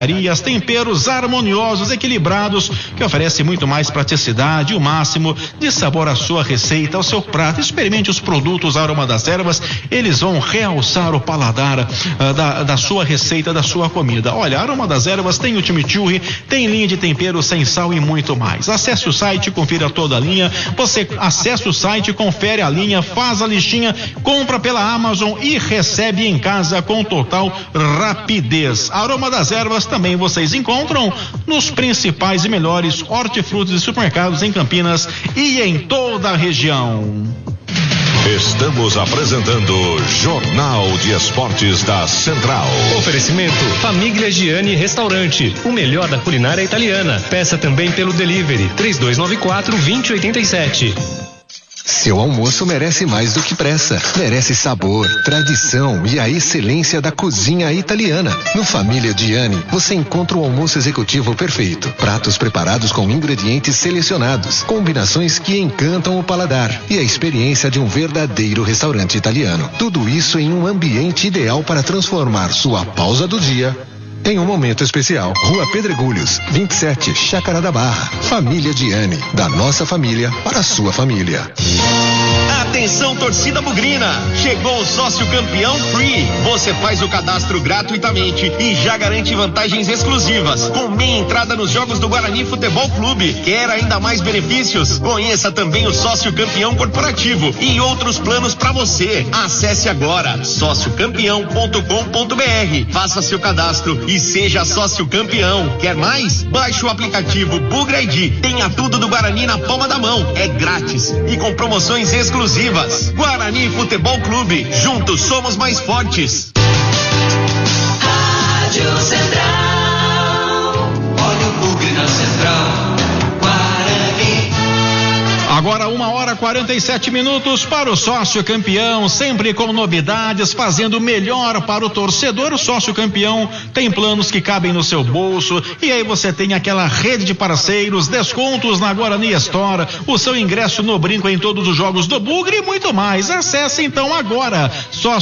Temperos harmoniosos, equilibrados, que oferece muito mais praticidade e o máximo de sabor à sua receita, ao seu prato. Experimente os produtos Aroma das Ervas, eles vão realçar o paladar da sua receita, da sua comida. Olha, Aroma das Ervas tem o chimichurri, tem linha de temperos sem sal e muito mais. Acesse o site, confira toda a linha. Você acessa o site, confere a linha, faz a listinha, compra pela Amazon e recebe em casa com total rapidez. Aroma das Ervas também vocês encontram nos principais e melhores hortifrutis e supermercados em Campinas e em toda a região. Estamos apresentando Jornal de Esportes da Central. Oferecimento Famiglia Gianni Restaurante, o melhor da culinária italiana. Peça também pelo delivery 3294-2087. Seu almoço merece mais do que pressa. Merece sabor, tradição e a excelência da cozinha italiana. No Família Gianni, você encontra o almoço executivo perfeito. Pratos preparados com ingredientes selecionados, combinações que encantam o paladar e a experiência de um verdadeiro restaurante italiano. Tudo isso em um ambiente ideal para transformar sua pausa do dia em um momento especial. Rua Pedregulhos, 27, Chácara da Barra. Família Gianni, da nossa família para a sua família. Atenção, torcida bugrina! Chegou o sócio campeão Free. Você faz o cadastro gratuitamente e já garante vantagens exclusivas, com meia entrada nos jogos do Guarani Futebol Clube. Quer ainda mais benefícios? Conheça também o sócio campeão corporativo e outros planos para você. Acesse agora sociocampeão.com.br. Faça seu cadastro e seja sócio campeão. Quer mais? Baixe o aplicativo Bugra ID. Tenha tudo do Guarani na palma da mão. É grátis e com promoções exclusivas. Guarani Futebol Clube. Juntos somos mais fortes. Rádio Central. Olha o Bugre na Central. Guarani. Agora 1h47 para o sócio campeão, sempre com novidades, fazendo o melhor para o torcedor. O sócio campeão tem planos que cabem no seu bolso e aí você tem aquela rede de parceiros, descontos na Guarani Store, o seu ingresso no brinco em todos os jogos do Bugre e muito mais. Acesse então agora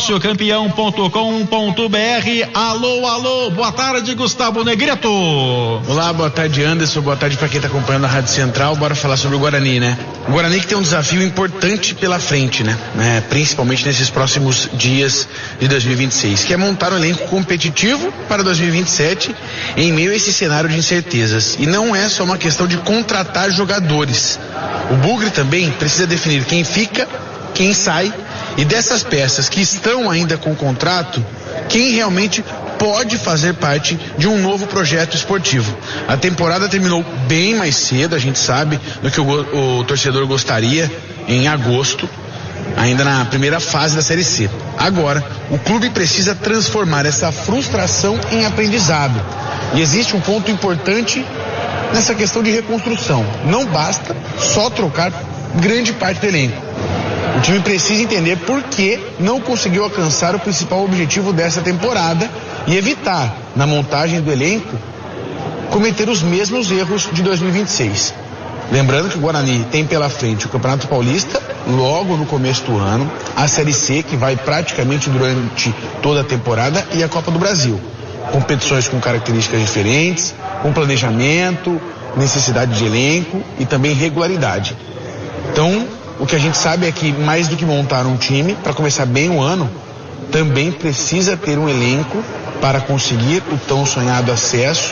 sociocampeão.com.br. Alô, boa tarde, Gustavo Negreto. Olá, boa tarde, Anderson, boa tarde para quem está acompanhando a Rádio Central. Bora falar sobre o Guarani, né? O Guarani que tem um desafio importante pela frente, né? Principalmente nesses próximos dias de 2026, que é montar um elenco competitivo para 2027 em meio a esse cenário de incertezas. E não é só uma questão de contratar jogadores. O Bugre também precisa definir quem fica, quem sai, e dessas peças que estão ainda com contrato, quem realmente pode fazer parte de um novo projeto esportivo. A temporada terminou bem mais cedo, a gente sabe, do que o torcedor gostaria, em agosto, ainda na primeira fase da Série C. Agora, o clube precisa transformar essa frustração em aprendizado. E existe um ponto importante nessa questão de reconstrução. Não basta só trocar grande parte do elenco. O time precisa entender por que não conseguiu alcançar o principal objetivo dessa temporada e evitar, na montagem do elenco, cometer os mesmos erros de 2026. Lembrando que o Guarani tem pela frente o Campeonato Paulista, logo no começo do ano, a Série C, que vai praticamente durante toda a temporada, e a Copa do Brasil. Competições com características diferentes, com planejamento, necessidade de elenco e também regularidade. Então, o que a gente sabe é que mais do que montar um time para começar bem o ano, também precisa ter um elenco para conseguir o tão sonhado acesso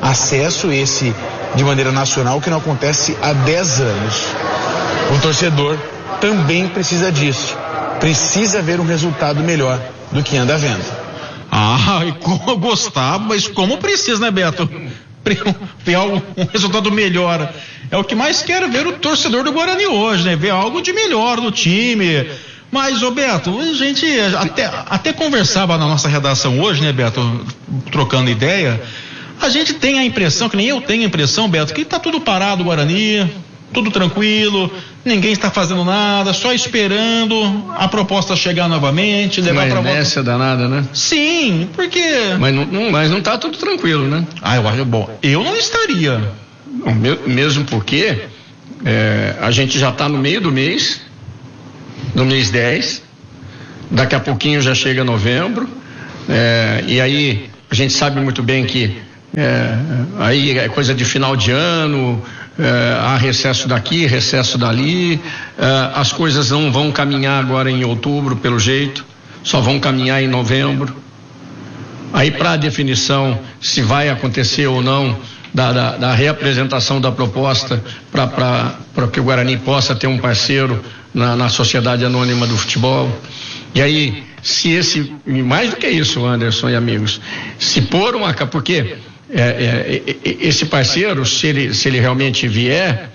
esse de maneira nacional que não acontece há 10 anos. O torcedor também precisa disso. Precisa ver um resultado melhor do que anda vendo. E como eu gostava, mas como precisa, né, Beto? Ver um resultado melhor. É o que mais quer ver o torcedor do Guarani hoje, né? Ver algo de melhor no time. Mas, ô Beto, a gente até conversava na nossa redação hoje, né, Beto? Trocando ideia. A gente tem a impressão, que nem eu tenho a impressão, Beto, que tá tudo parado o Guarani, tudo tranquilo, ninguém está fazendo nada, só esperando a proposta chegar novamente, levar para volta. Uma inércia danada, né? Sim, porque... Mas não tá tudo tranquilo, né? Eu acho bom. Eu não estaria. Não, mesmo porque a gente já está no meio do mês 10, daqui a pouquinho já chega novembro, e aí a gente sabe muito bem que aí é coisa de final de ano, há recesso daqui, recesso dali, as coisas não vão caminhar agora em outubro, pelo jeito, só vão caminhar em novembro. Aí, para a definição se vai acontecer ou não da reapresentação da proposta para que o Guarani possa ter um parceiro na Sociedade Anônima do Futebol. E aí, se mais do que isso, Anderson e amigos, se pôr porque esse parceiro, se ele realmente vier,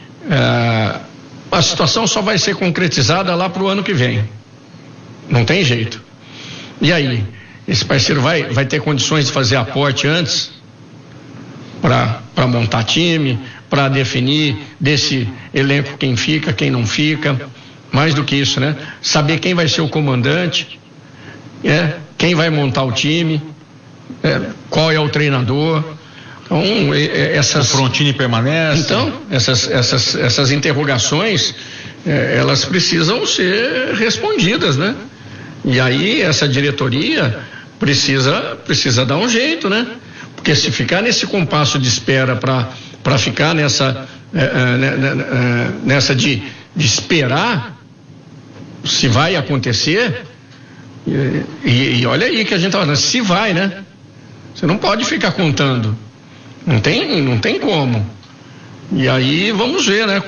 a situação só vai ser concretizada lá para o ano que vem. Não tem jeito. E aí, esse parceiro vai ter condições de fazer aporte antes para montar time, para definir desse elenco quem fica, quem não fica. Mais do que isso, né? Saber quem vai ser o comandante, quem vai montar o time, qual é o treinador. Então, o Frontini permanece. Então, essas interrogações, elas precisam ser respondidas, né? E aí essa diretoria precisa dar um jeito, né? Porque se ficar nesse compasso de espera para ficar nessa de esperar se vai acontecer, e olha aí que a gente está falando, se vai, né? Você não pode ficar contando, não tem como. E aí vamos ver, né?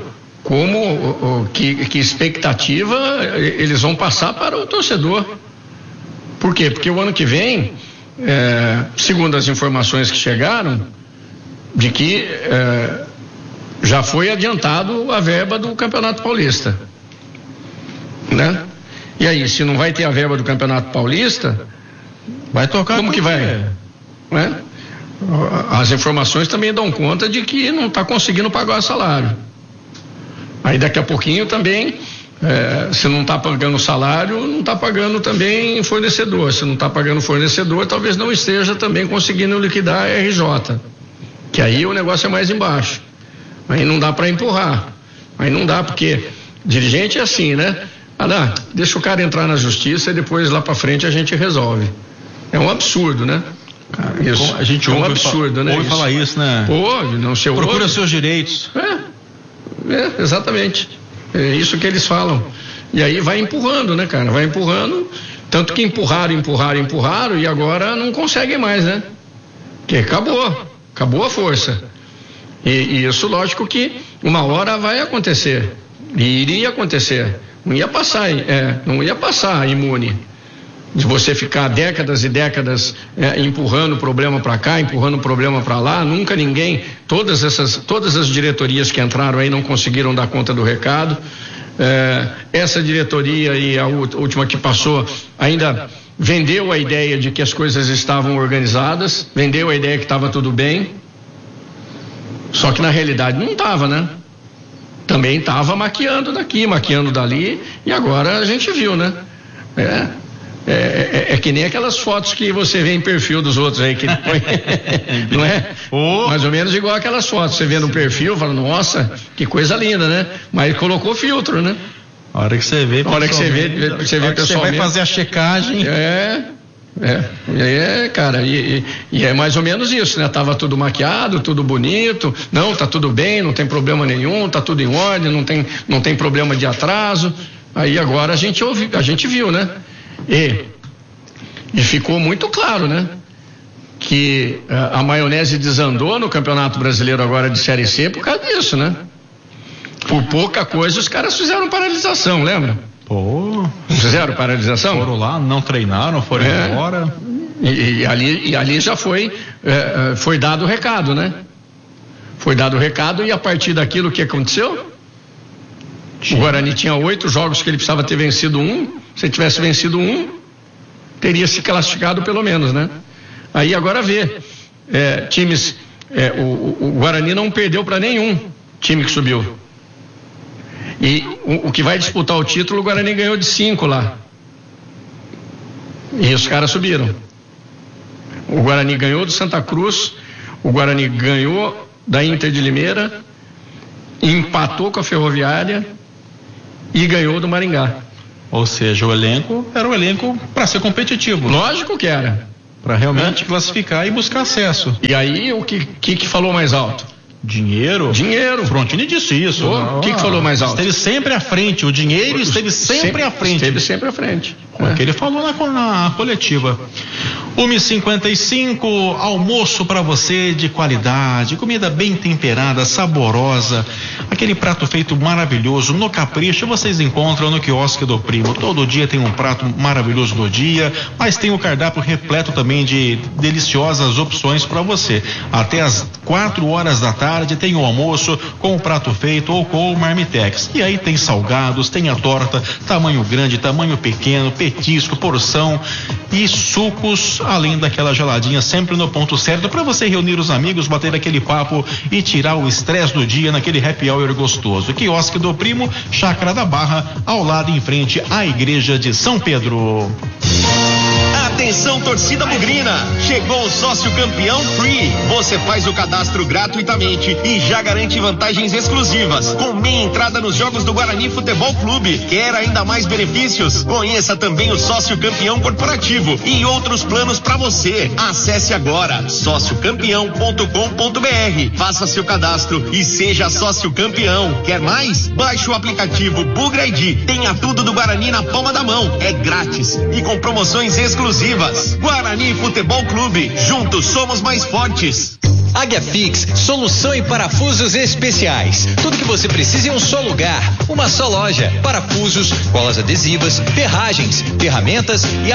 Que expectativa eles vão passar para o torcedor. Por quê? Porque o ano que vem, segundo as informações que chegaram, de que já foi adiantado a verba do Campeonato Paulista, né? E aí, se não vai ter a verba do Campeonato Paulista, vai tocar. Como que vai? Né? As informações também dão conta de que não está conseguindo pagar salário. Aí daqui a pouquinho também, se não está pagando salário, não está pagando também fornecedor. Se não está pagando fornecedor, talvez não esteja também conseguindo liquidar a RJ. Que aí o negócio é mais embaixo. Aí não dá para empurrar. Aí não dá, porque dirigente é assim, né? Deixa o cara entrar na justiça e depois lá para frente a gente resolve. É um absurdo, né? Isso. A gente ouve, um absurdo, né? Ouve falar isso, né? Pode, não se ouve. Procura seus direitos. Exatamente. É isso que eles falam. E aí vai empurrando, né, cara? Vai empurrando. Tanto que empurraram e agora não conseguem mais, né? Porque acabou a força. E isso, lógico que uma hora vai acontecer. E iria acontecer. Não ia passar imune. De você ficar décadas e décadas empurrando o problema para cá, empurrando o problema para lá, nunca ninguém, todas as diretorias que entraram aí não conseguiram dar conta do recado. Essa diretoria e a última que passou ainda vendeu a ideia de que as coisas estavam organizadas, vendeu a ideia que estava tudo bem, só que na realidade não estava, né? Também estava maquiando daqui, maquiando dali, e agora a gente viu, né? É que nem aquelas fotos que você vê em perfil dos outros aí, que põe, não é? Mais ou menos igual aquelas fotos, você vê no perfil, fala, nossa, que coisa linda, né? Mas colocou filtro, né? A hora que você vê, você vai fazer a checagem. Cara, e é mais ou menos isso, né? Tava tudo maquiado, tudo bonito, não, tá tudo bem, não tem problema nenhum, tá tudo em ordem, não tem problema de atraso. Aí agora a gente viu, né? E ficou muito claro, né? Que a maionese desandou no Campeonato Brasileiro agora de Série C por causa disso, né? Por pouca coisa os caras fizeram paralisação, lembra? Fizeram paralisação? Foram lá, não treinaram, foram embora. E ali já foi dado o recado, né? Foi dado o recado, e a partir daquilo que aconteceu, o Guarani tinha 8 jogos que ele precisava ter vencido 1. Se tivesse vencido 1, teria se classificado pelo menos, né? Aí agora times, o Guarani não perdeu para nenhum time que subiu. E o que vai disputar o título, o Guarani ganhou de 5 lá. E os caras subiram. O Guarani ganhou do Santa Cruz, o Guarani ganhou da Inter de Limeira, empatou com a Ferroviária e ganhou do Maringá. Ou seja, o elenco era um elenco para ser competitivo. Lógico que era. para realmente classificar e buscar acesso. E aí, o que falou mais alto? Dinheiro? Frontini disse isso. O que falou mais alto? Esteve sempre à frente. O dinheiro esteve sempre à frente. Esteve sempre à frente. O que ele falou na coletiva. 1h55, almoço para você de qualidade, comida bem temperada, saborosa, aquele prato feito maravilhoso no Capricho, vocês encontram no quiosque do Primo. Todo dia tem um prato maravilhoso do dia, mas tem o cardápio repleto também de deliciosas opções para você. Até às 4 horas da tarde tem o almoço com o prato feito ou com o marmitex. E aí tem salgados, tem a torta, tamanho grande, tamanho pequeno, petisco, porção e sucos, além daquela geladinha sempre no ponto certo para você reunir os amigos, bater aquele papo e tirar o estresse do dia naquele happy hour gostoso. Quiosque do Primo, Chácara da Barra, ao lado em frente à Igreja de São Pedro. Atenção, torcida bugrina! Chegou o sócio campeão Free. Você faz o cadastro gratuitamente e já garante vantagens exclusivas, com meia entrada nos jogos do Guarani Futebol Clube. Quer ainda mais benefícios? Conheça também o sócio campeão corporativo e outros planos para você. Acesse agora sociocampeão.com.br. Faça seu cadastro e seja sócio campeão. Quer mais? Baixe o aplicativo Bugra ID. Tenha tudo do Guarani na palma da mão. É grátis e com promoções exclusivas. Guarani Futebol Clube, juntos somos mais fortes. Águia Fix, solução em parafusos especiais. Tudo que você precisa em um só lugar, uma só loja. Parafusos, colas adesivas, ferragens, ferramentas e